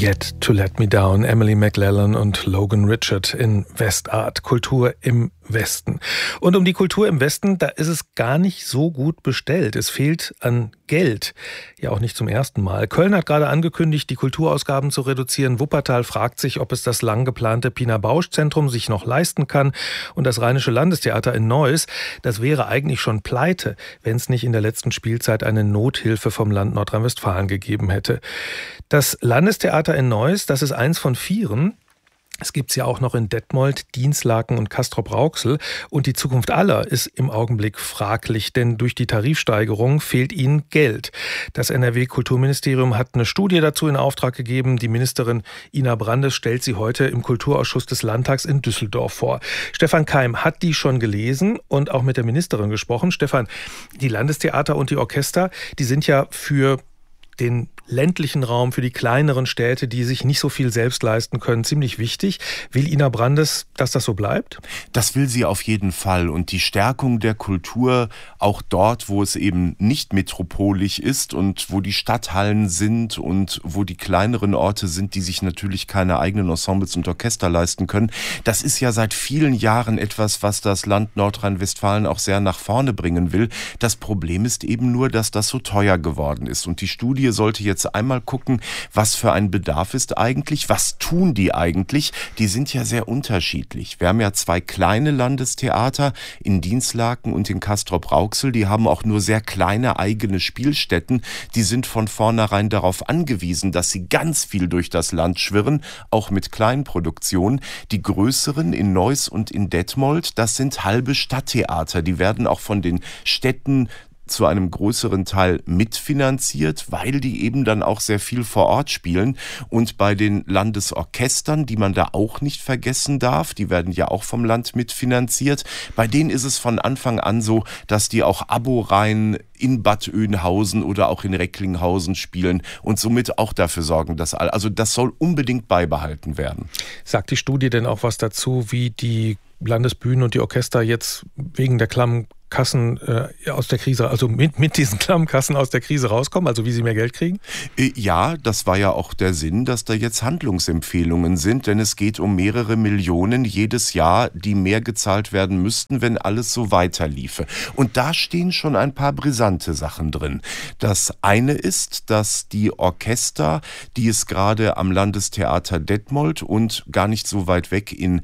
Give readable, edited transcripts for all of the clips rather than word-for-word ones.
Yet to Let Me Down, Emily McLellan und Logan Richard in Westart, Kultur im Westen. Und um die Kultur im Westen, da ist es gar nicht so gut bestellt. Es fehlt an Geld. Ja, auch nicht zum ersten Mal. Köln hat gerade angekündigt, die Kulturausgaben zu reduzieren. Wuppertal fragt sich, ob es das lang geplante Pina Bausch Zentrum sich noch leisten kann. Und das Rheinische Landestheater in Neuss, das wäre eigentlich schon pleite, wenn es nicht in der letzten Spielzeit eine Nothilfe vom Land Nordrhein-Westfalen gegeben hätte. Das Landestheater in Neuss, das ist eins von 4. Es gibt es ja auch noch in Detmold, Dinslaken und Castrop-Rauxel. Und die Zukunft aller ist im Augenblick fraglich, denn durch die Tarifsteigerung fehlt ihnen Geld. Das NRW-Kulturministerium hat eine Studie dazu in Auftrag gegeben. Die Ministerin Ina Brandes stellt sie heute im Kulturausschuss des Landtags in Düsseldorf vor. Stefan Keim hat die schon gelesen und auch mit der Ministerin gesprochen. Stefan, die Landestheater und die Orchester, die sind ja für den ländlichen Raum, für die kleineren Städte, die sich nicht so viel selbst leisten können, ziemlich wichtig. Will Ina Brandes, dass das so bleibt? Das will sie auf jeden Fall. Und die Stärkung der Kultur, auch dort, wo es eben nicht metropolisch ist und wo die Stadthallen sind und wo die kleineren Orte sind, die sich natürlich keine eigenen Ensembles und Orchester leisten können. Das ist ja seit vielen Jahren etwas, was das Land Nordrhein-Westfalen auch sehr nach vorne bringen will. Das Problem ist eben nur, dass das so teuer geworden ist. Und die Studie sollte jetzt einmal gucken, was für ein Bedarf ist eigentlich, was tun die eigentlich? Die sind ja sehr unterschiedlich. Wir haben ja 2 kleine Landestheater in Dinslaken und in Castrop-Rauxel, die haben auch nur sehr kleine eigene Spielstätten. Die sind von vornherein darauf angewiesen, dass sie ganz viel durch das Land schwirren, auch mit Kleinproduktionen. Die größeren in Neuss und in Detmold, das sind halbe Stadttheater. Die werden auch von den Städten zu einem größeren Teil mitfinanziert, weil die eben dann auch sehr viel vor Ort spielen. Und bei den Landesorchestern, die man da auch nicht vergessen darf, die werden ja auch vom Land mitfinanziert, bei denen ist es von Anfang an so, dass die auch Abo-Reihen in Bad Oeynhausen oder auch in Recklinghausen spielen und somit auch dafür sorgen, dass also das soll unbedingt beibehalten werden. Sagt die Studie denn auch was dazu, wie die Landesbühnen und die Orchester jetzt wegen der klammen Kassen aus der Krise, also mit diesen klammen Kassen aus der Krise rauskommen, also wie sie mehr Geld kriegen? Ja, das war ja auch der Sinn, dass da jetzt Handlungsempfehlungen sind, denn es geht um mehrere Millionen jedes Jahr, die mehr gezahlt werden müssten, wenn alles so weiterliefe. Und da stehen schon ein paar brisante Sachen drin. Das eine ist, dass die Orchester, die es gerade am Landestheater Detmold und gar nicht so weit weg in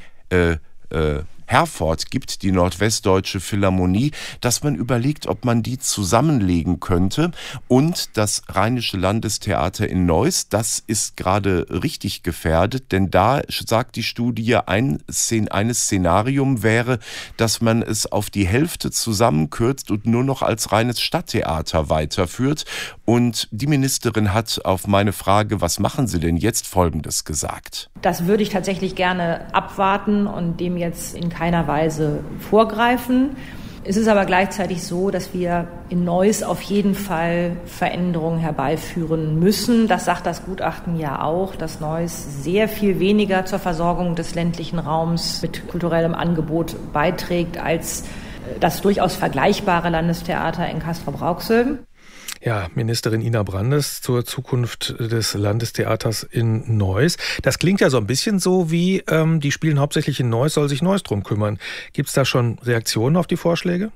Herford gibt, die Nordwestdeutsche Philharmonie, dass man überlegt, ob man die zusammenlegen könnte. Und das Rheinische Landestheater in Neuss, das ist gerade richtig gefährdet, denn da sagt die Studie, ein Szenarium wäre, dass man es auf die Hälfte zusammenkürzt und nur noch als reines Stadttheater weiterführt. Und die Ministerin hat auf meine Frage, was machen Sie denn jetzt, Folgendes gesagt. Das würde ich tatsächlich gerne abwarten und dem jetzt in keiner Weise vorgreifen. Es ist aber gleichzeitig so, dass wir in Neuss auf jeden Fall Veränderungen herbeiführen müssen. Das sagt das Gutachten ja auch, dass Neuss sehr viel weniger zur Versorgung des ländlichen Raums mit kulturellem Angebot beiträgt als das durchaus vergleichbare Landestheater in Castrop-Rauxel. Ja, Ministerin Ina Brandes zur Zukunft des Landestheaters in Neuss. Das klingt ja so ein bisschen so wie, die spielen hauptsächlich in Neuss, soll sich Neuss drum kümmern. Gibt es da schon Reaktionen auf die Vorschläge?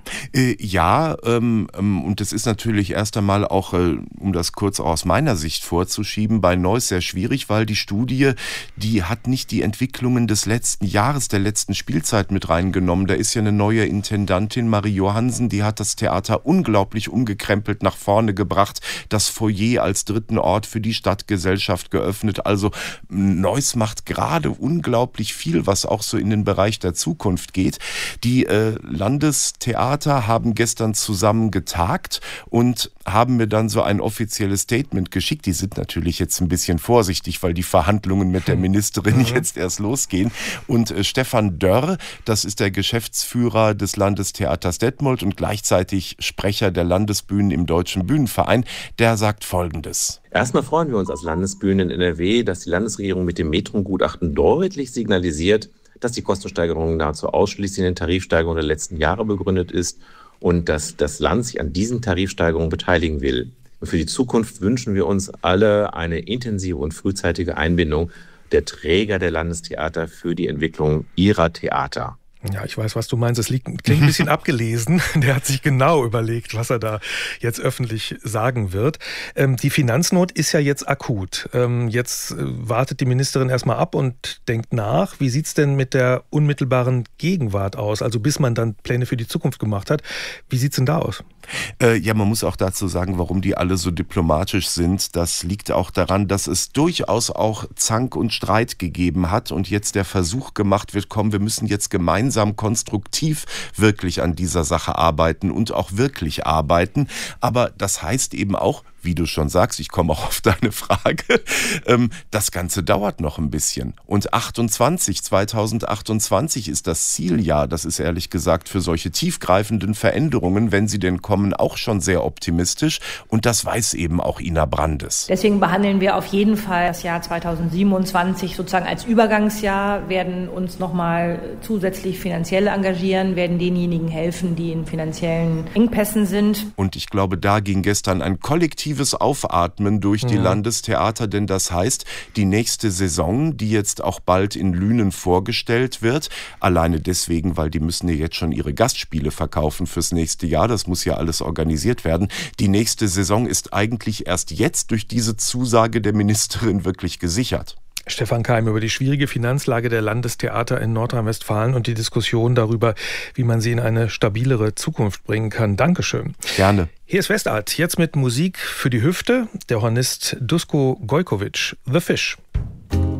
Ja, und es ist natürlich erst einmal auch, um das kurz aus meiner Sicht vorzuschieben, bei Neuss sehr schwierig, weil die Studie, die hat nicht die Entwicklungen des letzten Jahres, der letzten Spielzeit mit reingenommen. Da ist ja eine neue Intendantin, Marie Johansen, die hat das Theater unglaublich umgekrempelt nach vorne gebracht, das Foyer als dritten Ort für die Stadtgesellschaft geöffnet. Also Neuss macht gerade unglaublich viel, was auch so in den Bereich der Zukunft geht. Die Landestheater haben gestern zusammen getagt und haben mir dann so ein offizielles Statement geschickt. Die sind natürlich jetzt ein bisschen vorsichtig, weil die Verhandlungen mit der Ministerin jetzt erst losgehen. Und Stefan Dörr, das ist der Geschäftsführer des Landestheaters Detmold und gleichzeitig Sprecher der Landesbühnen im Deutschen Bühnenverein, der sagt Folgendes. Erstmal freuen wir uns als Landesbühnen in NRW, dass die Landesregierung mit dem Metro-Gutachten deutlich signalisiert, dass die Kostensteigerung nahezu ausschließlich in den Tarifsteigerungen der letzten Jahre begründet ist und dass das Land sich an diesen Tarifsteigerungen beteiligen will. Und für die Zukunft wünschen wir uns alle eine intensive und frühzeitige Einbindung der Träger der Landestheater für die Entwicklung ihrer Theater. Ja, ich weiß, was du meinst. Es klingt ein bisschen abgelesen. Der hat sich genau überlegt, was er da jetzt öffentlich sagen wird. Die Finanznot ist ja jetzt akut. Jetzt wartet die Ministerin erstmal ab und denkt nach. Wie sieht's denn mit der unmittelbaren Gegenwart aus? Also bis man dann Pläne für die Zukunft gemacht hat. Wie sieht's denn da aus? Ja, man muss auch dazu sagen, warum die alle so diplomatisch sind. Das liegt auch daran, dass es durchaus auch Zank und Streit gegeben hat und jetzt der Versuch gemacht wird, komm, wir müssen jetzt gemeinsam konstruktiv wirklich an dieser Sache arbeiten und auch wirklich arbeiten. Aber das heißt eben auch, wie du schon sagst, ich komme auch auf deine Frage, das Ganze dauert noch ein bisschen. Und 2028 ist das Zieljahr. Das ist ehrlich gesagt für solche tiefgreifenden Veränderungen, wenn sie denn kommen, auch schon sehr optimistisch. Und das weiß eben auch Ina Brandes. Deswegen behandeln wir auf jeden Fall das Jahr 2027 sozusagen als Übergangsjahr, werden uns nochmal zusätzlich finanziell engagieren, werden denjenigen helfen, die in finanziellen Engpässen sind. Und ich glaube, da ging gestern ein kollektives Aufatmen durch die Landestheater, denn das heißt, die nächste Saison, die jetzt auch bald in Lünen vorgestellt wird, alleine deswegen, weil die müssen ja jetzt schon ihre Gastspiele verkaufen fürs nächste Jahr, das muss ja alles organisiert werden. Die nächste Saison ist eigentlich erst jetzt durch diese Zusage der Ministerin wirklich gesichert. Stefan Keim über die schwierige Finanzlage der Landestheater in Nordrhein-Westfalen und die Diskussion darüber, wie man sie in eine stabilere Zukunft bringen kann. Dankeschön. Gerne. Hier ist Westart, jetzt mit Musik für die Hüfte, der Hornist Duško Gojković, The Fish.